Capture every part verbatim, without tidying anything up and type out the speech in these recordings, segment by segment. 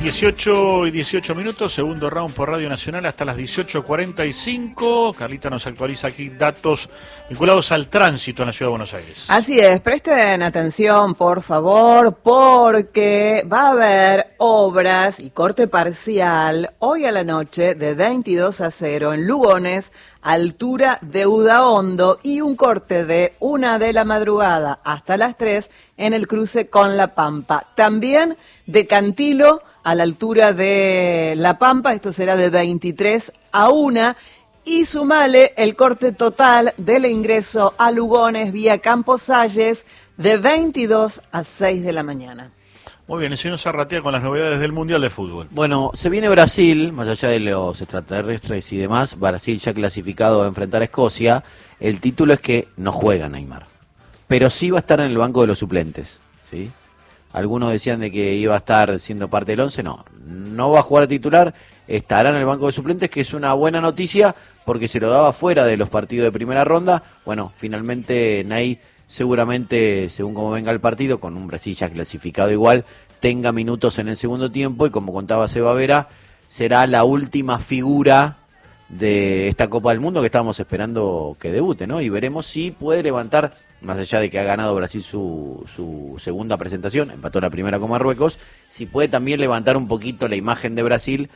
dieciocho y dieciocho minutos, segundo round por Radio Nacional hasta las dieciocho cuarenta y cinco. Carlita nos actualiza aquí datos vinculados al tránsito en la Ciudad de Buenos Aires. Así es, presten atención por favor, porque va a haber obras y corte parcial hoy a la noche de veintidós a cero en Lugones, altura de Udaondo, y un corte de una de la madrugada hasta las tres en el cruce con La Pampa. También de Cantilo a la altura de La Pampa, esto será de veintitrés a una, y sumale el corte total del ingreso a Lugones vía Campos Salles de veintidós a seis de la mañana. Muy bien, el señor Zarratea con las novedades del Mundial de Fútbol. Bueno, se viene Brasil, más allá de los extraterrestres y demás, Brasil ya clasificado a enfrentar a Escocia. El título es que no juega Neymar, pero sí va a estar en el banco de los suplentes, ¿sí? Algunos decían de que iba a estar siendo parte del once, no, no va a jugar titular, estará en el banco de suplentes, que es una buena noticia porque se lo daba fuera de los partidos de primera ronda. Bueno, finalmente Ney seguramente, según como venga el partido, con un Brasil ya clasificado igual, tenga minutos en el segundo tiempo y, como contaba Seba Vera, será la última figura de esta Copa del Mundo que estábamos esperando que debute, ¿no? Y veremos si puede levantar, más allá de que ha ganado Brasil su, su segunda presentación, empató la primera con Marruecos, si puede también levantar un poquito la imagen de Brasil,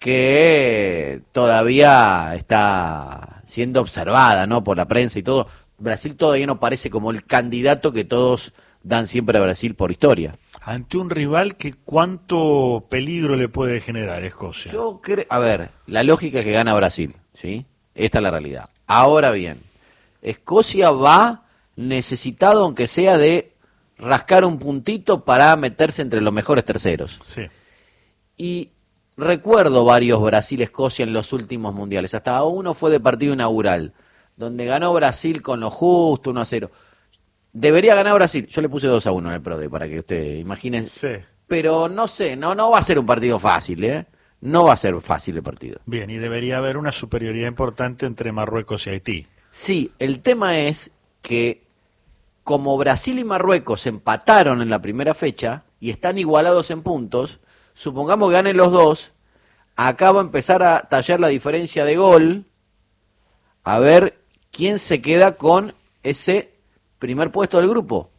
que todavía está siendo observada, ¿no?, por la prensa y todo. Brasil todavía no parece como el candidato que todos dan siempre a Brasil por historia. Ante un rival que cuánto peligro le puede generar Escocia. Yo creo, a ver, la lógica es que gana Brasil, ¿sí? Esta es la realidad. Ahora bien, Escocia va necesitado, aunque sea, de rascar un puntito para meterse entre los mejores terceros. Sí. Y recuerdo varios Brasil-Escocia en los últimos mundiales. Hasta uno fue de partido inaugural, donde ganó Brasil con lo justo, uno a cero. Debería ganar Brasil. Yo le puse dos a uno en el Prode, para que usted imagine. Sí. Pero no sé, no, no va a ser un partido fácil, ¿eh? No va a ser fácil el partido. Bien, y debería haber una superioridad importante entre Marruecos y Haití. Sí, el tema es que como Brasil y Marruecos empataron en la primera fecha y están igualados en puntos, supongamos que ganen los dos, acá va a empezar a tallar la diferencia de gol, a ver quién se queda con ese primer puesto del grupo.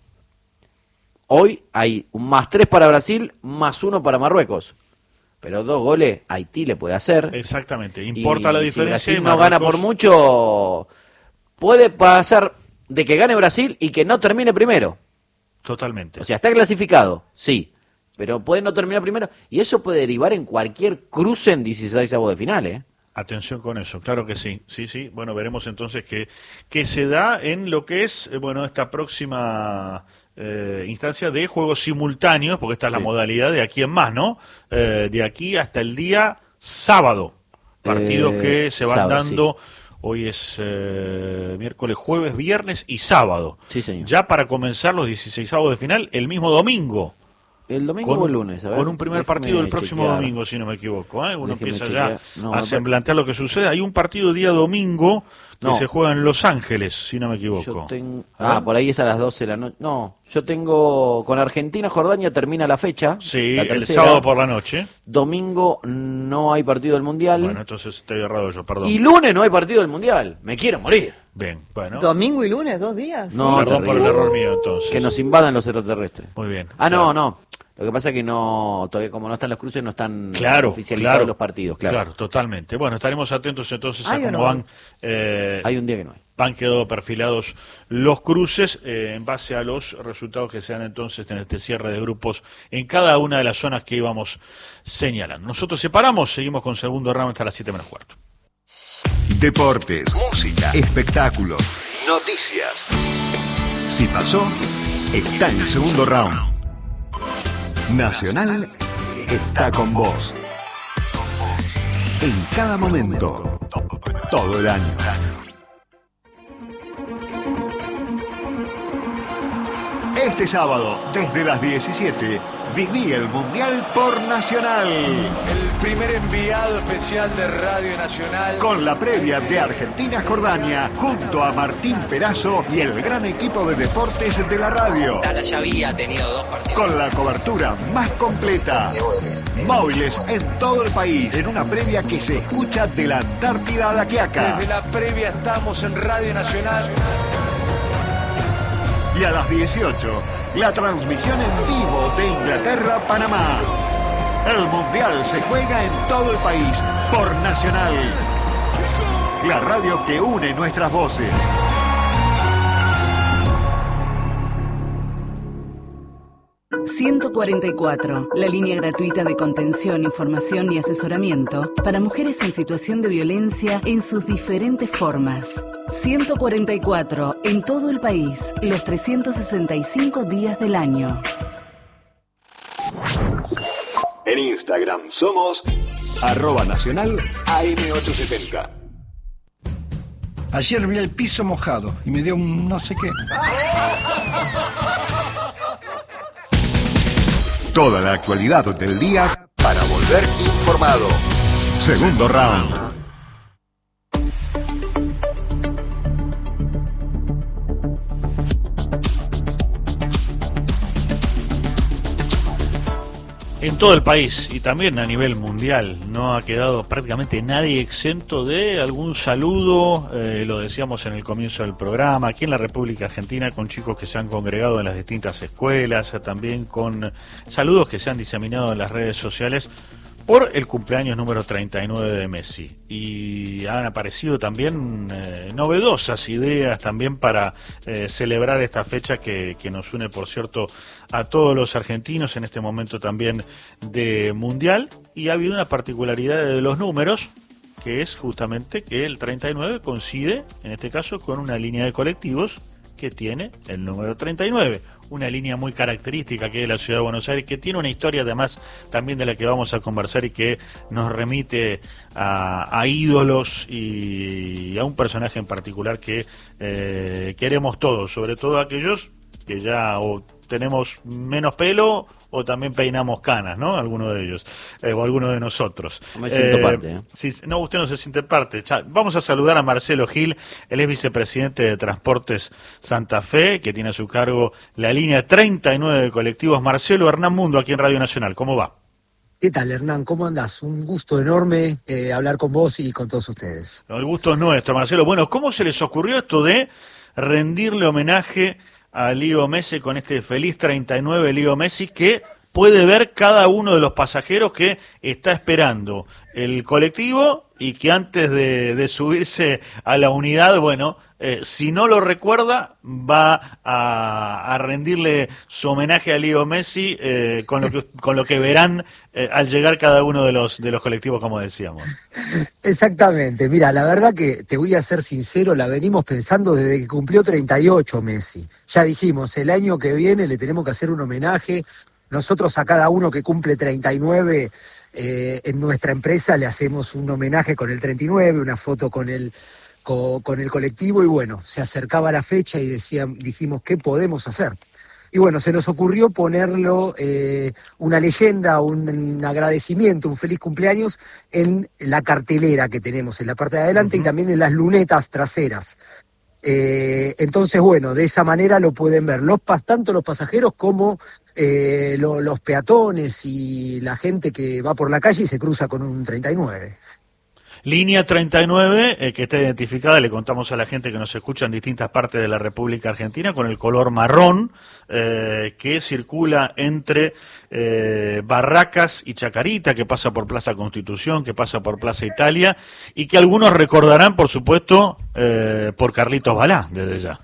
Hoy hay un más tres para Brasil, más uno para Marruecos. Pero dos goles Haití le puede hacer. Exactamente, importa y la diferencia. Si Brasil no gana por mucho, puede pasar de que gane Brasil y que no termine primero. Totalmente. O sea, está clasificado, sí, pero puede no terminar primero. Y eso puede derivar en cualquier cruce en dieciseisavos de final, ¿eh? Atención con eso, claro que sí, sí, sí. Bueno, veremos entonces qué, qué se da en lo que es, eh, bueno, esta próxima eh, instancia de juegos simultáneos, porque esta es la Sí. modalidad de aquí en más, ¿no? Eh, de aquí hasta el día sábado. Partidos Eh, que se van sábado, dando, hoy es eh, miércoles, jueves, viernes y sábado. Sí, señor. Ya para comenzar los dieciseisavos de final el mismo domingo. El domingo Con, o el lunes, a ver, con un primer déjeme partido el próximo chequear. domingo, si no me equivoco, ¿eh? Uno Déjeme empieza chequear. ya No, a me semblantear lo que sucede. Hay un partido día domingo que No. se juega en Los Ángeles, si no me equivoco. Yo tengo... A Ah, ver. por ahí es a las doce de la noche. No, yo tengo con Argentina, Jordania termina la fecha. Sí, la el tercera. sábado por la noche. Domingo no hay partido del Mundial. Bueno, entonces estoy errado yo, perdón. Y lunes no hay partido del Mundial. Me quiero morir. Bien, bueno. Domingo y lunes, dos días. No, Perdón por el terrible. error mío, entonces. Que nos invadan los extraterrestres. Muy bien. Ah, claro. no, no. Lo que pasa es que no, todavía como no están los cruces, no están Claro, oficializados claro, los partidos. Claro. Claro, totalmente. Bueno, estaremos atentos entonces a ¿Hay o cómo no? van, eh, Hay un día que no hay. van quedando perfilados los cruces eh, en base a los resultados que se dan entonces en este cierre de grupos en cada una de las zonas que íbamos señalando. Nosotros separamos, seguimos con segundo round hasta las siete menos cuarto. Deportes, música, espectáculos, noticias. Si pasó, está en el segundo round. Nacional está con vos. En cada momento, todo el año. Este sábado, desde las diecisiete, Viví el Mundial por Nacional. El primer enviado especial de Radio Nacional. Con la previa de Argentina-Jordania, junto a Martín Perazo y el gran equipo de deportes de la radio. Tala ya había tenido dos partidos. Con la cobertura más completa. Móviles en todo el país, en una previa que se escucha de la Antártida a la Quiaca. Desde la previa estamos en Radio Nacional. Y a las dieciocho, la transmisión en vivo de Inglaterra-Panamá. El Mundial se juega en todo el país por Nacional. La radio que une nuestras voces. ciento cuarenta y cuatro, la línea gratuita de contención, información y asesoramiento para mujeres en situación de violencia en sus diferentes formas. ciento cuarenta y cuatro, en todo el país, los trescientos sesenta y cinco días del año. En Instagram somos arroba nacional A M ochocientos setenta. Ayer vi el piso mojado y me dio un no sé qué. Toda la actualidad del día para volver informado. Segundo round. En todo el país y también a nivel mundial no ha quedado prácticamente nadie exento de algún saludo, eh, lo decíamos en el comienzo del programa, aquí en la República Argentina con chicos que se han congregado en las distintas escuelas, también con saludos que se han diseminado en las redes sociales por el cumpleaños número treinta y nueve de Messi. Y han aparecido también eh, novedosas ideas también para eh, celebrar esta fecha que, que nos une, por cierto, a todos los argentinos en este momento también de Mundial. Y ha habido una particularidad de los números, que es justamente que el treinta y nueve coincide, en este caso, con una línea de colectivos que tiene el número treinta y nueve. Una línea muy característica que es de la ciudad de Buenos Aires, que tiene una historia además también de la que vamos a conversar y que nos remite a, a ídolos y a un personaje en particular que eh, queremos todos, sobre todo aquellos que ya o tenemos menos pelo o también peinamos canas, ¿no? Alguno de ellos, eh, o alguno de nosotros. No me siento eh, parte, ¿eh? Sí, no, usted no se siente parte. Ya, vamos a saludar a Marcelo Gil, él es vicepresidente de Transportes Santa Fe, que tiene a su cargo la línea treinta y nueve de colectivos. Marcelo, Hernán Mundo, aquí en Radio Nacional, ¿cómo va? ¿Qué tal, Hernán? ¿Cómo andás? Un gusto enorme eh, hablar con vos y con todos ustedes. El gusto es nuestro, Marcelo. Bueno, ¿cómo se les ocurrió esto de rendirle homenaje a Leo Messi con este feliz treinta y nueve Leo Messi que puede ver cada uno de los pasajeros que está esperando el colectivo y que antes de, de subirse a la unidad, bueno, eh, si no lo recuerda, va a, a rendirle su homenaje a Leo Messi eh, con lo que con lo que verán eh, al llegar cada uno de los de los colectivos, como decíamos. Exactamente. Mira, la verdad que te voy a ser sincero, la venimos pensando desde que cumplió treinta y ocho Messi. Ya dijimos, el año que viene le tenemos que hacer un homenaje. Nosotros a cada uno que cumple treinta y nueve eh, en nuestra empresa le hacemos un homenaje con el treinta y nueve, una foto con el con, con el colectivo y bueno, se acercaba la fecha y decía, dijimos, ¿qué podemos hacer? Y bueno, se nos ocurrió ponerlo eh, una leyenda, un, un agradecimiento, un feliz cumpleaños en la cartelera que tenemos en la parte de adelante uh-huh. y también en las lunetas traseras. Eh, entonces, bueno, de esa manera lo pueden ver los tanto los pasajeros como eh, lo, los peatones y la gente que va por la calle y se cruza con un treinta y nueve. Línea treinta y nueve, eh, que está identificada, le contamos a la gente que nos escucha en distintas partes de la República Argentina, con el color marrón, eh, que circula entre eh, Barracas y Chacarita, que pasa por Plaza Constitución, que pasa por Plaza Italia, y que algunos recordarán, por supuesto, eh, por Carlitos Balá, desde ya.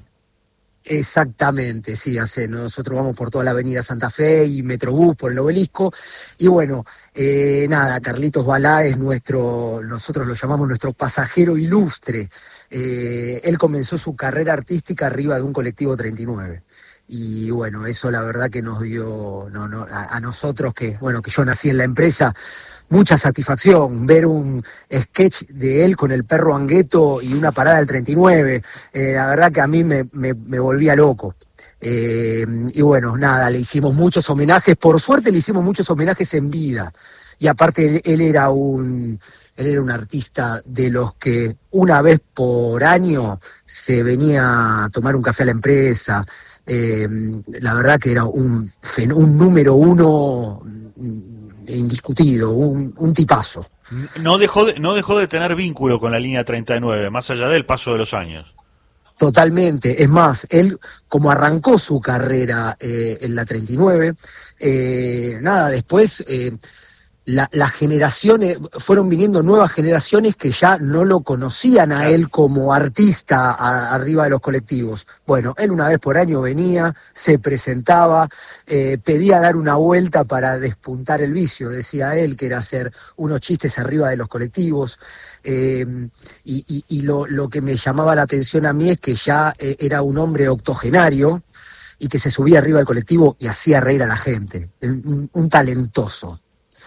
Exactamente, sí, hace, nosotros vamos por toda la avenida Santa Fe y Metrobús por el Obelisco, y bueno, eh, nada, Carlitos Balá es nuestro, nosotros lo llamamos nuestro pasajero ilustre, eh, él comenzó su carrera artística arriba de un colectivo treinta y nueve, y bueno, eso la verdad que nos dio, no, no, a, a nosotros que, bueno, que yo nací en la empresa, mucha satisfacción ver un sketch de él con el perro Angueto y una parada del treinta y nueve, eh, la verdad que a mí me, me, me volvía loco. Eh, y bueno, nada, le hicimos muchos homenajes, por suerte le hicimos muchos homenajes en vida. Y aparte él, él era un él era un artista de los que una vez por año se venía a tomar un café a la empresa. Eh, la verdad que era un, un número uno indiscutido, un, un tipazo. No dejó de, no dejó de tener vínculo con la línea treinta y nueve, más allá del paso de los años. Totalmente, es más, él como arrancó su carrera eh, en la treinta y nueve, eh, nada, después eh, la, las generaciones, fueron viniendo nuevas generaciones que ya no lo conocían a él como artista a, arriba de los colectivos. Bueno, él una vez por año venía, se presentaba, eh, pedía dar una vuelta para despuntar el vicio, decía él, que era hacer unos chistes arriba de los colectivos. Eh, y y, y lo, lo que me llamaba la atención a mí es que ya eh, era un hombre octogenario y que se subía arriba del colectivo y hacía reír a la gente, un, un talentoso.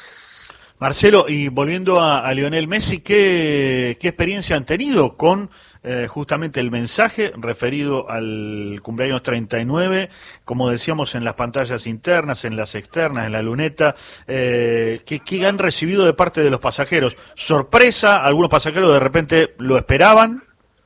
Marcelo, y volviendo a, a Lionel Messi, ¿qué, qué experiencia han tenido con eh, justamente el mensaje referido al cumpleaños treinta y nueve, como decíamos en las pantallas internas, en las externas, en la luneta? Eh, ¿qué, ¿Qué han recibido de parte de los pasajeros? ¿Sorpresa? ¿Algunos pasajeros de repente lo esperaban?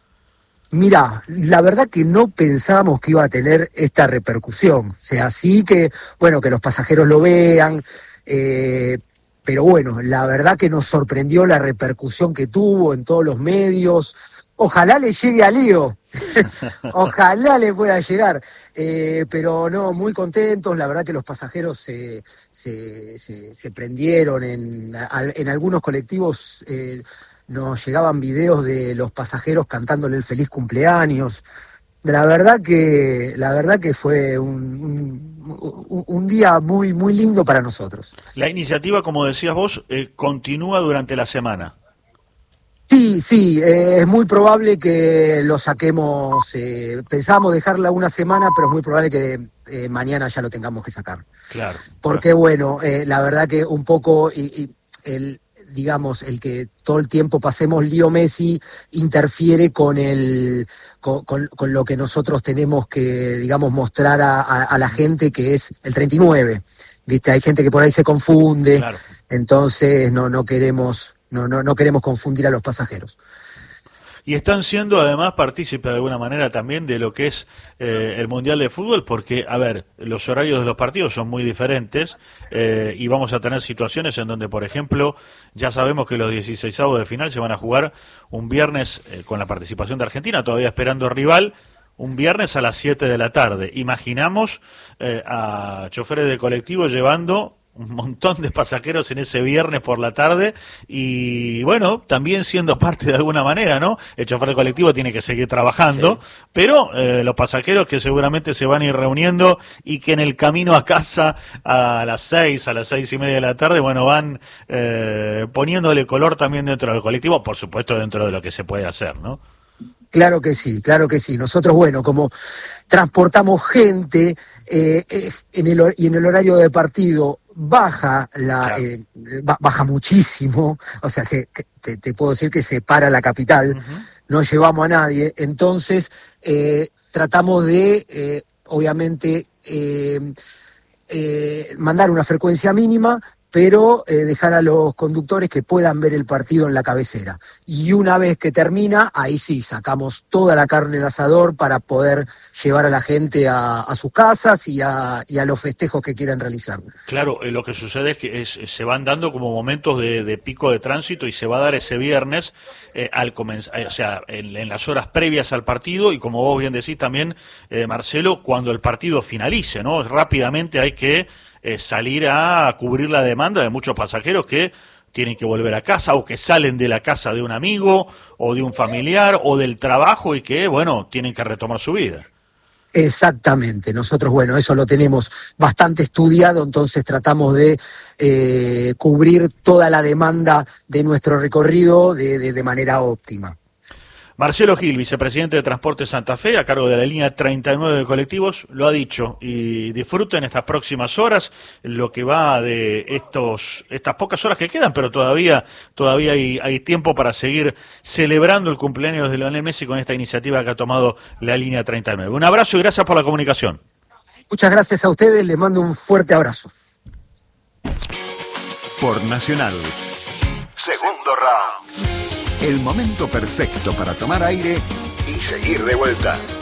Mirá, la verdad que no pensábamos que iba a tener esta repercusión. O sea, sí que, bueno, que los pasajeros lo vean, eh, pero bueno, la verdad que nos sorprendió la repercusión que tuvo en todos los medios. Ojalá le llegue a Lío, ojalá le pueda llegar, eh, pero no, muy contentos. La verdad que los pasajeros se, se, se, se prendieron, en, en algunos colectivos eh, nos llegaban videos de los pasajeros cantándole el feliz cumpleaños. La verdad que la verdad que fue un, un, un día muy muy lindo para nosotros. La iniciativa, como decías vos, eh, continúa durante la semana. Sí, sí, eh, es muy probable que lo saquemos, eh, pensamos dejarla una semana, pero es muy probable que eh, mañana ya lo tengamos que sacar. Claro. Porque bueno, eh, la verdad que un poco y, y el digamos, el que todo el tiempo pasemos Lío Messi interfiere con el con, con, con lo que nosotros tenemos que, digamos, mostrar a, a, a la gente, que es el treinta y nueve. ¿Viste? Hay gente que por ahí se confunde, claro. Entonces no no queremos no no no queremos confundir a los pasajeros. Y están siendo además partícipes de alguna manera también de lo que es eh, el Mundial de Fútbol, porque, a ver, los horarios de los partidos son muy diferentes eh, y vamos a tener situaciones en donde, por ejemplo, ya sabemos que los dieciseisavos de final se van a jugar un viernes eh, con la participación de Argentina, todavía esperando rival, un viernes a las siete de la tarde. Imaginamos eh, a choferes de colectivo llevando un montón de pasajeros en ese viernes por la tarde y, bueno, también siendo parte de alguna manera, ¿no? El chofer de colectivo tiene que seguir trabajando, sí. pero eh, los pasajeros que seguramente se van a ir reuniendo y que en el camino a casa a las seis, a las seis y media de la tarde, bueno, van eh, poniéndole color también dentro del colectivo, por supuesto dentro de lo que se puede hacer, ¿no? Claro que sí, claro que sí. Nosotros, bueno, como transportamos gente eh, eh, en el, y en el horario de partido baja la claro. eh, baja muchísimo, o sea, se, te, te puedo decir que se para la capital, uh-huh. no llevamos a nadie, entonces eh, tratamos de, eh, obviamente, eh, eh, mandar una frecuencia mínima, pero eh, dejar a los conductores que puedan ver el partido en la cabecera. Y una vez que termina, ahí sí, sacamos toda la carne del asador para poder llevar a la gente a, a sus casas y a, y a los festejos que quieran realizar. Claro, eh, lo que sucede es que es, se van dando como momentos de, de pico de tránsito y se va a dar ese viernes, eh, al comenzar, eh, o sea, en, en las horas previas al partido y como vos bien decís también, eh, Marcelo, cuando el partido finalice, ¿no? Rápidamente hay que Eh, salir a cubrir la demanda de muchos pasajeros que tienen que volver a casa o que salen de la casa de un amigo o de un familiar o del trabajo y que, bueno, tienen que retomar su vida. Exactamente, nosotros, bueno, eso lo tenemos bastante estudiado, entonces tratamos de eh, cubrir toda la demanda de nuestro recorrido de, de, de manera óptima. Marcelo Gil, vicepresidente de Transporte Santa Fe, a cargo de la línea treinta y nueve de colectivos, lo ha dicho, y disfruten estas próximas horas, lo que va de estos estas pocas horas que quedan, pero todavía todavía hay, hay tiempo para seguir celebrando el cumpleaños de Lionel Messi con esta iniciativa que ha tomado la línea treinta y nueve. Un abrazo y gracias por la comunicación. Muchas gracias a ustedes, les mando un fuerte abrazo. Por Nacional. Segundo round. El momento perfecto para tomar aire y seguir de vuelta.